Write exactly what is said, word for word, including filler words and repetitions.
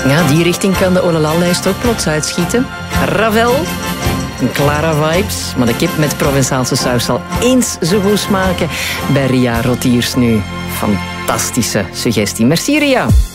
Ja, die richting kan de Olala-lijst ook plots uitschieten. Ravel, Clara vibes, maar de kip met Provençaalse saus zal eens zo goed smaken bij Ria Rotiers nu. Fantastische suggestie. Merci, Ria.